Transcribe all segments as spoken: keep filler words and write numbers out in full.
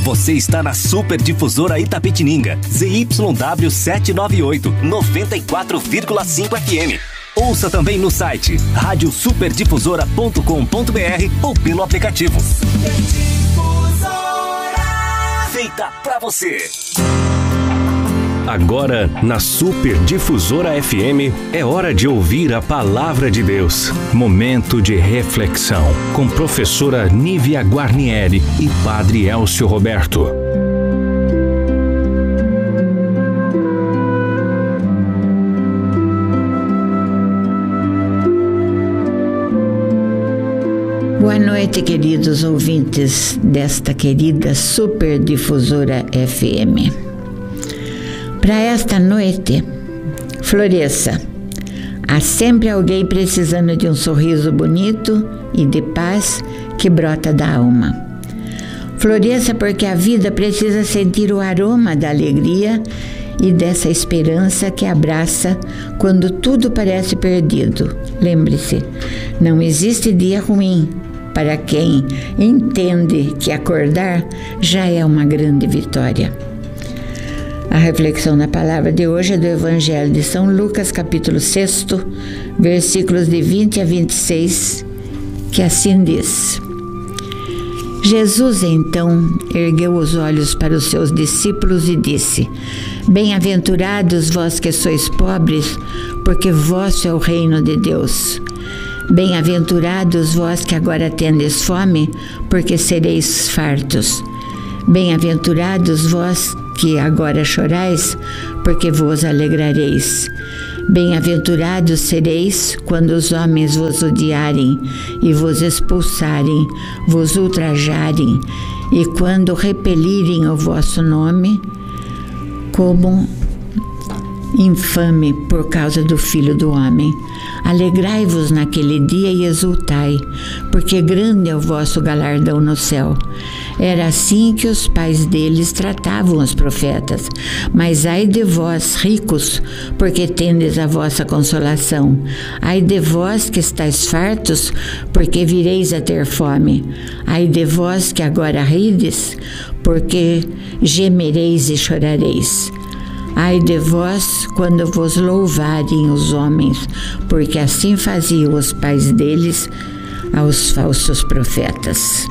Você está na Super Difusora Itapetininga, Z Y W setecentos e noventa e oito, noventa e quatro vírgula cinco F M. Ouça também no site rádio super difusora ponto com ponto b r ou pelo aplicativo. Super Difusora, feita pra você. Agora, na Super Difusora F M, é hora de ouvir a Palavra de Deus. Momento de reflexão, com professora Nívia Guarnieri e Padre Elcio Roberto. Boa noite, queridos ouvintes desta querida Super Difusora F M. Para esta noite, floresça. Há sempre alguém precisando de um sorriso bonito e de paz que brota da alma. Floresça porque a vida precisa sentir o aroma da alegria e dessa esperança que abraça quando tudo parece perdido. Lembre-se, não existe dia ruim para quem entende que acordar já é uma grande vitória. A reflexão na palavra de hoje é do Evangelho de São Lucas, capítulo seis, versículos de vinte a vinte e seis, que assim diz: Jesus, então, ergueu os olhos para os seus discípulos e disse: Bem-aventurados vós que sois pobres, porque vosso é o reino de Deus. Bem-aventurados vós que agora tendes fome, porque sereis fartos. Bem-aventurados vós que agora chorais, porque vos alegrareis. Bem-aventurados sereis quando os homens vos odiarem e vos expulsarem, vos ultrajarem, e quando repelirem o vosso nome como infame por causa do Filho do Homem. Alegrai-vos naquele dia e exultai, porque grande é o vosso galardão no céu. Era assim que os pais deles tratavam os profetas. Mas ai de vós, ricos, porque tendes a vossa consolação. Ai de vós que estáis fartos, porque vireis a ter fome. Ai de vós que agora rides, porque gemereis e chorareis. Ai de vós quando vos louvarem os homens, porque assim faziam os pais deles aos falsos profetas.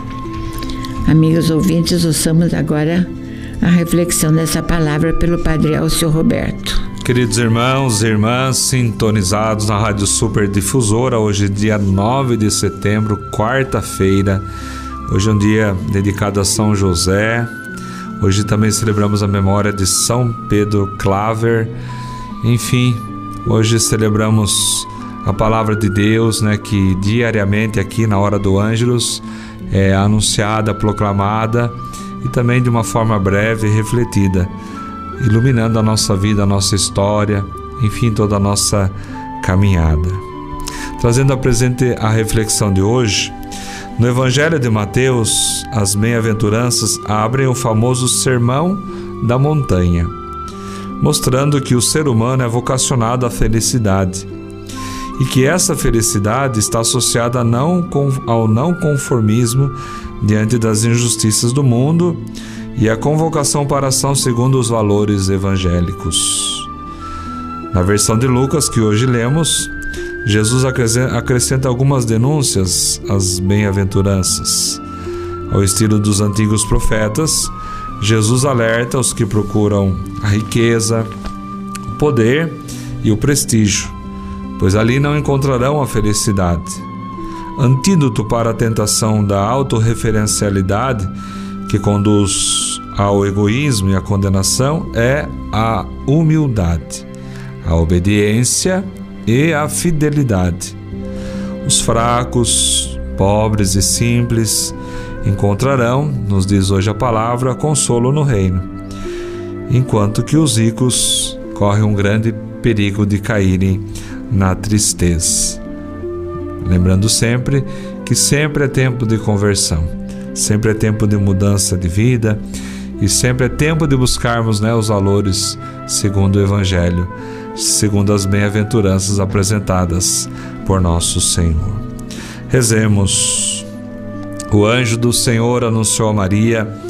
Amigos ouvintes, ouçamos agora a reflexão dessa palavra pelo Padre Elcio Roberto. Queridos irmãos e irmãs sintonizados na Rádio Super Difusora, hoje dia nove de setembro, quarta-feira. Hoje é um dia dedicado a São José. Hoje também celebramos a memória de São Pedro Claver. Enfim, hoje celebramos a Palavra de Deus, né, que diariamente aqui na Hora do Ângelus é anunciada, proclamada e também de uma forma breve e refletida, iluminando a nossa vida, a nossa história, enfim, toda a nossa caminhada. Trazendo a presente a reflexão de hoje, no Evangelho de Mateus, as bem-aventuranças abrem o famoso Sermão da Montanha, mostrando que o ser humano é vocacionado à felicidade e que essa felicidade está associada ao não conformismo diante das injustiças do mundo e à convocação para a ação segundo os valores evangélicos. Na versão de Lucas que hoje lemos, Jesus acrescenta algumas denúncias às bem-aventuranças. Ao estilo dos antigos profetas, Jesus alerta os que procuram a riqueza, o poder e o prestígio, pois ali não encontrarão a felicidade. Antídoto para a tentação da autorreferencialidade, que conduz ao egoísmo e à condenação, é a humildade, a obediência e a fidelidade. Os fracos, pobres e simples encontrarão, nos diz hoje a palavra, consolo no reino, enquanto que os ricos correm um grande perigo de caírem na tristeza. Lembrando sempre que sempre é tempo de conversão, sempre é tempo de mudança de vida e sempre é tempo de buscarmos, né, os valores segundo o Evangelho, segundo as bem-aventuranças apresentadas por nosso Senhor. Rezemos. O anjo do Senhor anunciou a Maria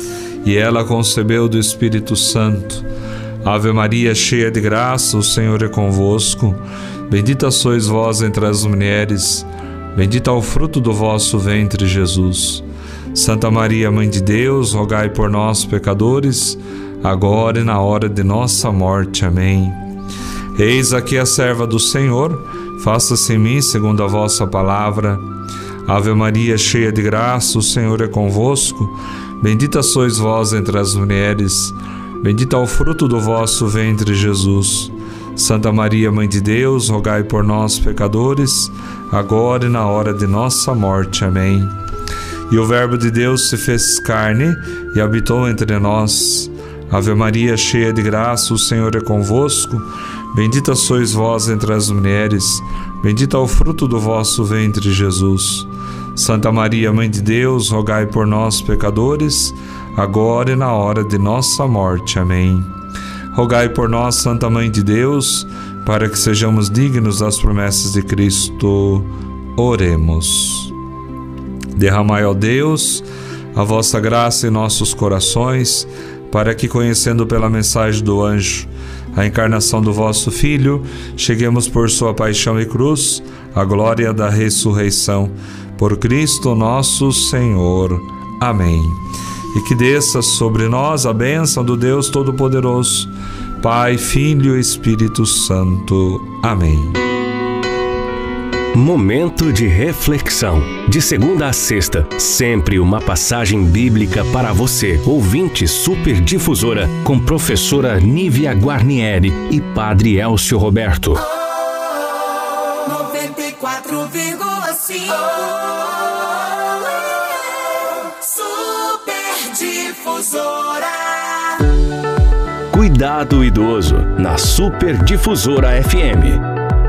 e ela concebeu do Espírito Santo. Ave Maria, cheia de graça, o Senhor é convosco. Bendita sois vós entre as mulheres, bendito é o fruto do vosso ventre, Jesus. Santa Maria, Mãe de Deus, rogai por nós, pecadores, agora e na hora de nossa morte. Amém. Eis aqui a serva do Senhor, faça-se em mim segundo a vossa palavra. Ave Maria, cheia de graça, o Senhor é convosco. Bendita sois vós entre as mulheres, bendito é o fruto do vosso ventre, Jesus. Santa Maria, Mãe de Deus, rogai por nós, pecadores, agora e na hora de nossa morte. Amém. E o Verbo de Deus se fez carne e habitou entre nós. Ave Maria, cheia de graça, o Senhor é convosco. Bendita sois vós entre as mulheres, bendito é o fruto do vosso ventre, Jesus. Santa Maria, Mãe de Deus, rogai por nós, pecadores, agora e na hora de nossa morte. Amém. Rogai por nós, Santa Mãe de Deus, para que sejamos dignos das promessas de Cristo. Oremos. Derramai, ó Deus, a vossa graça em nossos corações, para que, conhecendo pela mensagem do anjo a encarnação do vosso Filho, cheguemos por sua paixão e cruz à glória da ressurreição. Por Cristo nosso Senhor. Amém. E que desça sobre nós a bênção do Deus Todo-Poderoso, Pai, Filho e Espírito Santo. Amém. Momento de reflexão. De segunda a sexta, sempre uma passagem bíblica para você, ouvinte Super Difusora, com professora Nívia Guarnieri e Padre Elcio Roberto. Oh, noventa e quatro vírgula cinco Super Difusora. Cuidado Idoso, na Super Difusora F M.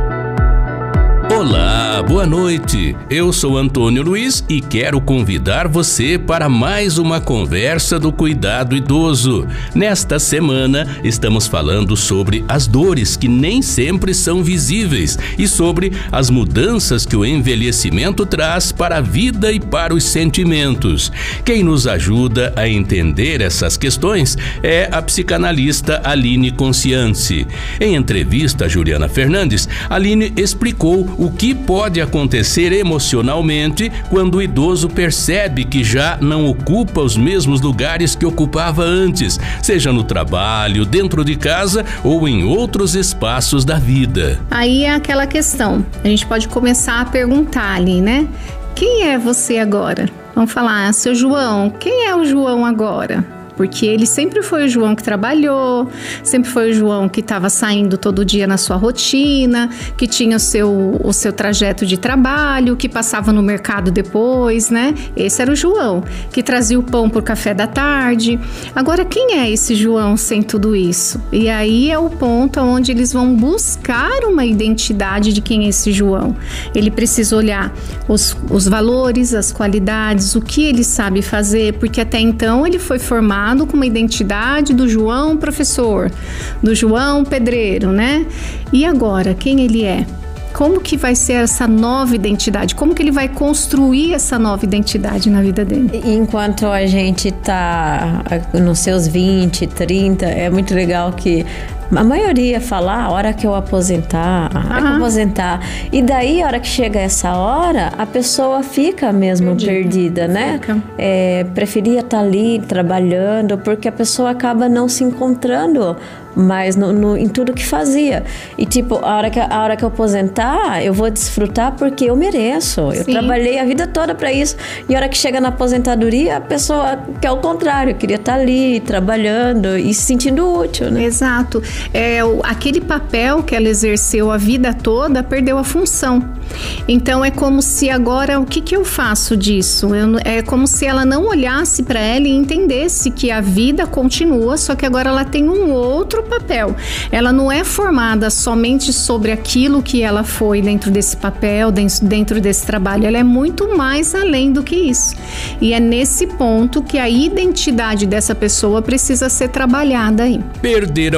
Olá, boa noite. Eu sou Antônio Luiz e quero convidar você para mais uma conversa do cuidado idoso. Nesta semana, estamos falando sobre as dores que nem sempre são visíveis e sobre as mudanças que o envelhecimento traz para a vida e para os sentimentos. Quem nos ajuda a entender essas questões é a psicanalista Aline Conscience. Em entrevista a Juliana Fernandes, Aline explicou o que pode acontecer emocionalmente quando o idoso percebe que já não ocupa os mesmos lugares que ocupava antes, seja no trabalho, dentro de casa ou em outros espaços da vida. Aí é aquela questão, a gente pode começar a perguntar ali, né? Quem é você agora? Vamos falar, seu João, quem é o João agora? Porque ele sempre foi o João que trabalhou, sempre foi o João que estava saindo todo dia na sua rotina, que tinha o seu, o seu trajeto de trabalho, que passava no mercado depois, né? Esse era o João, que trazia o pão pro café da tarde. Agora, quem é esse João sem tudo isso? E aí é o ponto onde eles vão buscar uma identidade de quem é esse João. Ele precisa olhar os, os valores, as qualidades, o que ele sabe fazer, porque até então ele foi formado com uma identidade do João professor, do João pedreiro, né? E agora, quem ele é? Como que vai ser essa nova identidade? Como que ele vai construir essa nova identidade na vida dele? Enquanto a gente tá nos seus vinte, trinta, é muito legal que a maioria fala, ah, a hora que eu aposentar, a hora que eu aposentar. E daí, a hora que chega essa hora, a pessoa fica mesmo perdida, perdida né? Fica. É, preferia estar ali trabalhando, porque a pessoa acaba não se encontrando mais no, no, em tudo que fazia. E tipo, a hora que, a hora que eu aposentar, eu vou desfrutar porque eu mereço. Eu Sim. trabalhei a vida toda para isso. E a hora que chega na aposentadoria, a pessoa quer o contrário, queria estar ali trabalhando e se sentindo útil, né? Exato. É, o, aquele papel que ela exerceu a vida toda perdeu a função. Então é como se agora, o que, que eu faço disso? Eu, é como se ela não olhasse para ela e entendesse que a vida continua, só que agora ela tem um outro papel. Ela não é formada somente sobre aquilo que ela foi dentro desse papel, dentro, dentro desse trabalho. Ela é muito mais além do que isso. E é nesse ponto que a identidade dessa pessoa precisa ser trabalhada aí. Perder alguns lugares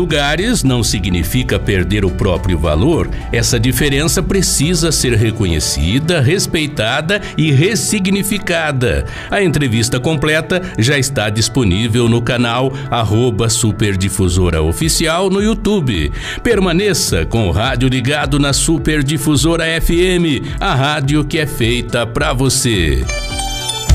lugares não significa perder o próprio valor. Essa diferença precisa ser reconhecida, respeitada e ressignificada. A entrevista completa já está disponível no canal arroba Superdifusora Oficial no YouTube. Permaneça com o rádio ligado na Superdifusora F M, a rádio que é feita pra você.